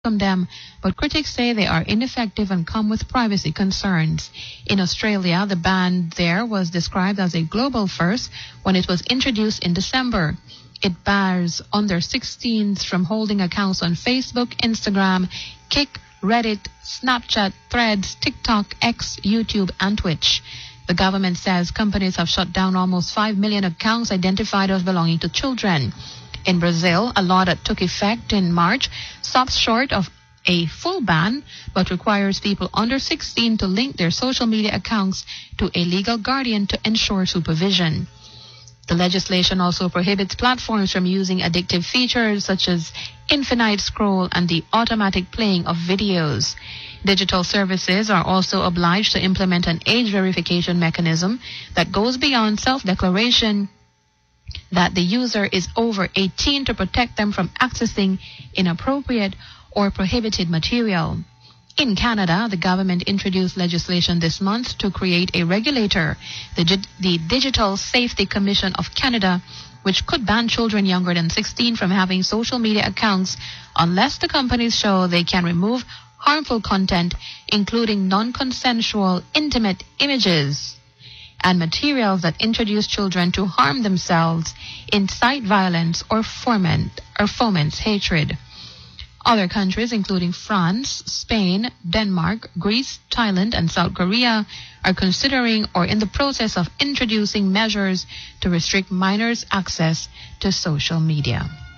welcome them, but critics say they are ineffective and come with privacy concerns. In Australia, the ban there was described as a global first when it was introduced in December. It bars under 16s from holding accounts on Facebook, Instagram, Kik, Reddit, Snapchat, Threads, TikTok, X, YouTube, and Twitch. The government says companies have shut down almost 5 million accounts identified as belonging to children. In Brazil, a law that took effect in March stops short of a full ban, but requires people under 16 to link their social media accounts to a legal guardian to ensure supervision. The legislation also prohibits platforms from using addictive features such as infinite scroll and the automatic playing of videos. Digital services are also obliged to implement an age verification mechanism that goes beyond self-declaration that the user is over 18 to protect them from accessing inappropriate or prohibited material. In Canada, the government introduced legislation this month to create a regulator, the Digital Safety Commission of Canada, which could ban children younger than 16 from having social media accounts unless the companies show they can remove harmful content, including non-consensual intimate images and materials that introduce children to harm themselves, incite violence, or foments hatred. Other countries, including France, Spain, Denmark, Greece, Thailand, and South Korea, are considering or in the process of introducing measures to restrict minors' access to social media.